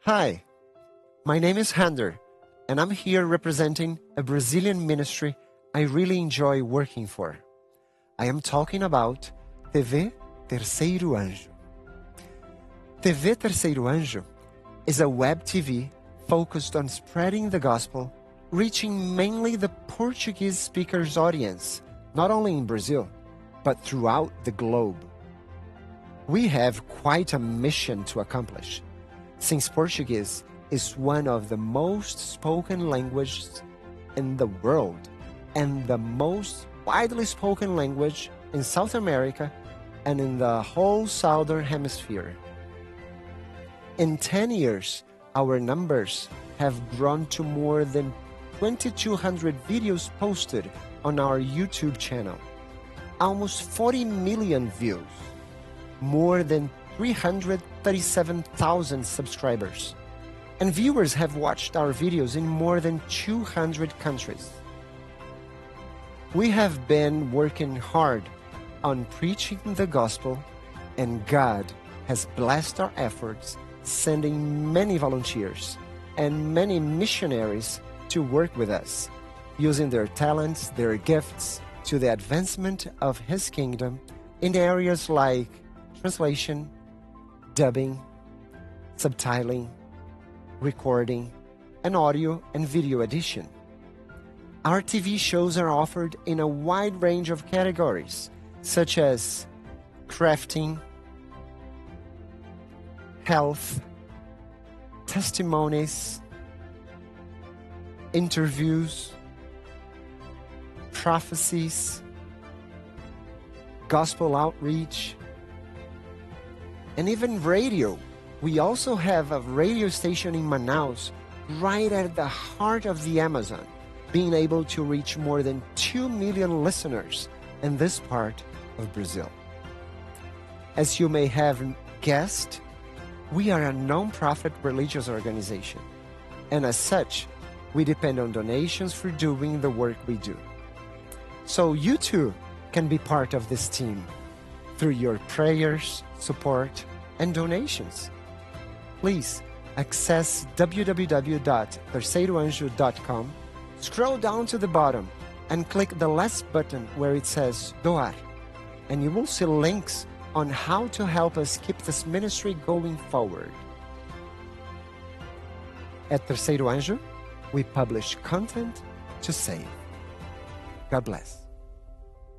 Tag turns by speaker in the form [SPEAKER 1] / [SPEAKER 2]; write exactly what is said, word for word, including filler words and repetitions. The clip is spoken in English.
[SPEAKER 1] Hi, my name is Hander, and I'm here representing a Brazilian ministry I really enjoy working for. I am talking about T V Terceiro Anjo. T V Terceiro Anjo is a web T V focused on spreading the gospel, reaching mainly the Portuguese speakers audience, not only in Brazil, but throughout the globe. We have quite a mission to accomplish, since Portuguese is one of the most spoken languages in the world and the most widely spoken language in South America and in the whole Southern Hemisphere. In ten years, our numbers have grown to more than twenty-two hundred videos posted on our YouTube channel, almost forty million views, more than three hundred thirty-seven thousand subscribers, and viewers have watched our videos in more than two hundred countries. We have been working hard on preaching the gospel, and God has blessed our efforts, sending many volunteers and many missionaries to work with us, using their talents, their gifts, to the advancement of His kingdom in areas like translation, dubbing, subtitling, recording, and audio and video edition. Our T V shows are offered in a wide range of categories, such as crafting, health, testimonies, interviews, prophecies, gospel outreach, and even radio. We also have a radio station in Manaus, right at the heart of the Amazon, being able to reach more than two million listeners in this part of Brazil. As you may have guessed, we are a non-profit religious organization, and as such, we depend on donations for doing the work we do. So you too can be part of this team through your prayers, support, and donations. Please access w w w dot terceiro anjo dot com, scroll down to the bottom, and click the last button where it says Doar, and you will see links on how to help us keep this ministry going forward. At Terceiro Anjo, we publish content to save. God bless.